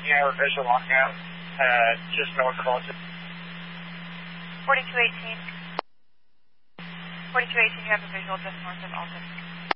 you have a visual on him just north of Alton. 4218. 4218, you have a visual just north of Alton.